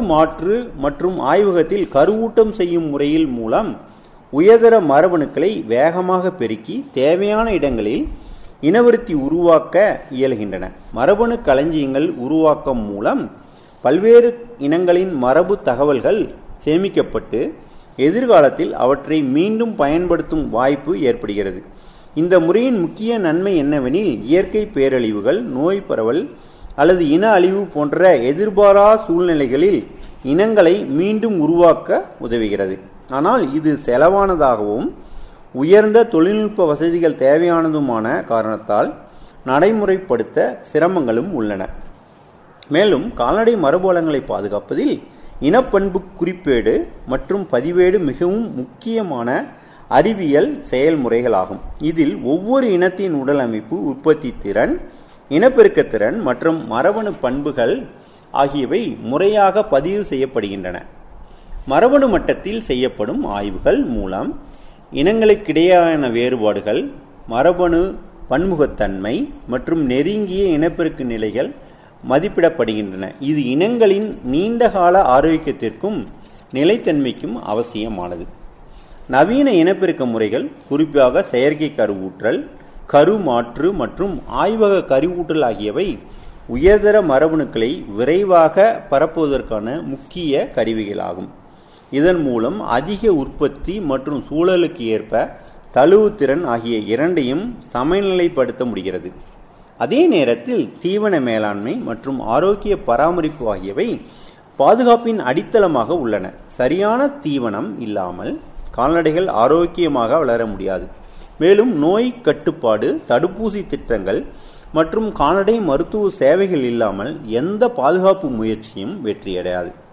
மாற்று மற்றும் ஆய்வகத்தில் கருவூட்டம் செய்யும் முறையில் மூலம் உயர்தர மரபணுக்களை வேகமாக பெருக்கி தேவையான இடங்களில் இனவிருத்தி உருவாக்க இயல்கின்றன. மரபணு களஞ்சியங்கள் உருவாக்கம் மூலம் பல்வேறு இனங்களின் மரபு தகவல்கள் சேமிக்கப்பட்டு எதிர்காலத்தில் அவற்றை மீண்டும் பயன்படுத்தும் வாய்ப்பு ஏற்படுகிறது. இந்த முறையின் முக்கிய நன்மை என்னவெனில், இயற்கை பேரழிவுகள், நோய் பரவல் அல்லது இன அழிவு போன்ற எதிர்பாரா சூழ்நிலைகளில் இனங்களை மீண்டும் உருவாக்க உதவுகிறது. ஆனால் இது செலவானதாகவும் உயர்ந்த தொழில்நுட்ப வசதிகள் தேவையானதுமான காரணத்தால் நடைமுறைப்படுத்த சிரமங்களும் உள்ளன. மேலும் கால்நடை மரபு வளங்களை பாதுகாப்பதில் இனப்பண்பு குறிப்பேடு மற்றும் பதிவேடு மிகவும் முக்கியமான அறிவியல் செயல்முறைகளாகும். இதில் ஒவ்வொரு இனத்தின் உடல் அமைப்பு, உற்பத்தி திறன், இனப்பெருக்கத்திறன் மற்றும் மரபணு பண்புகள் ஆகியவை முறையாக பதிவு செய்யப்படுகின்றன. மரபணு மட்டத்தில் செய்யப்படும் ஆய்வுகள் மூலம் இனங்களுக்கிடையேயான வேறுபாடுகள், மரபணு பன்முகத்தன்மை மற்றும் நெருங்கிய இனப்பெருக்க நிலைகள் மதிப்பிடப்படுகின்றன. இது இனங்களின் நீண்டகால ஆரோக்கியத்திற்கும் நிலைத்தன்மைக்கும் அவசியமானது. நவீன இனப்பெருக்க முறைகள், குறிப்பாக செயற்கை கருவூற்றல், கருமாற்று மற்றும் ஆய்வக கருவூற்றல் ஆகியவை உயர்தர மரபணுக்களை விரைவாக பரப்புவதற்கான முக்கிய கருவிகளாகும். இதன் மூலம் அதிக உற்பத்தி மற்றும் சூழலுக்கு ஏற்ப தழுவுத்திறன் ஆகிய இரண்டையும் சமநிலைப்படுத்த முடிகிறது. அதே நேரத்தில் தீவன மேலாண்மை மற்றும் ஆரோக்கிய பராமரிப்பு ஆகியவை பாதுகாப்பின் அடித்தளமாக உள்ளன. சரியான தீவனம் இல்லாமல் கால்நடைகள் ஆரோக்கியமாக வளர முடியாது. மேலும் நோய் கட்டுப்பாடு, தடுப்பூசி திட்டங்கள் மற்றும் கால்நடை மருத்துவ சேவைகள் இல்லாமல் எந்த பாதுகாப்பு முயற்சியும் வெற்றியடையாது.